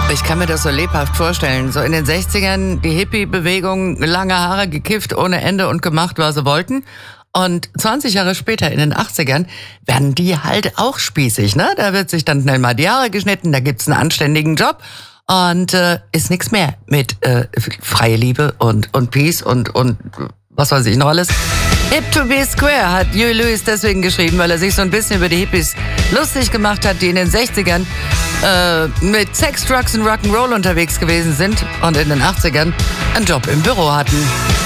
Ich kann mir das so lebhaft vorstellen. So in den 60ern die Hippie-Bewegung, lange Haare, gekifft ohne Ende und gemacht, was sie wollten. Und 20 Jahre später, in den 80ern, werden die halt auch spießig, ne? Da wird sich dann schnell mal die Haare geschnitten, da gibt's einen anständigen Job und ist nichts mehr mit freie Liebe und Peace und was weiß ich noch alles. Hip to be square hat Huey Lewis deswegen geschrieben, weil er sich so ein bisschen über die Hippies lustig gemacht hat, die in den 60ern mit Sex, Drugs und Rock'n'Roll unterwegs gewesen sind und in den 80ern einen Job im Büro hatten.